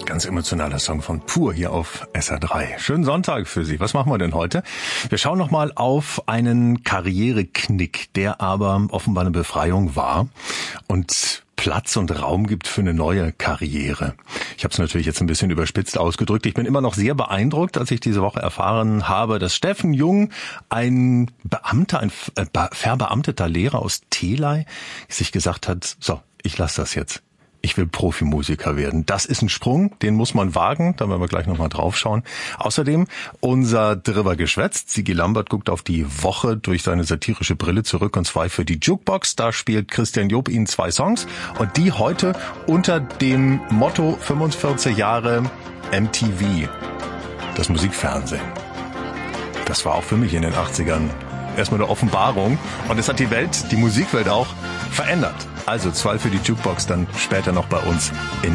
Ganz emotionaler Song von Pur hier auf SR3. Schönen Sonntag für Sie. Was machen wir denn heute? Wir schauen nochmal auf einen Karriereknick, der aber offenbar eine Befreiung war und Platz und Raum gibt für eine neue Karriere. Ich habe es natürlich jetzt ein bisschen überspitzt ausgedrückt. Ich bin immer noch sehr beeindruckt, als ich diese Woche erfahren habe, dass Steffen Jung, ein Beamter, ein verbeamteter Lehrer aus Theley, sich gesagt hat, so, ich lasse das jetzt. Ich will Profimusiker werden. Das ist ein Sprung, den muss man wagen. Da werden wir gleich nochmal drauf schauen. Außerdem unser Drüber geschwätzt. Sigi Lambert guckt auf die Woche durch seine satirische Brille zurück, und zwar für die Jukebox. Da spielt Christian Job Ihnen 2 Songs und die heute unter dem Motto 45 Jahre MTV, das Musikfernsehen. Das war auch für mich in den 80ern erstmal eine Offenbarung und es hat die Musikwelt auch verändert. Also 2 für die Jukebox, dann später noch bei uns in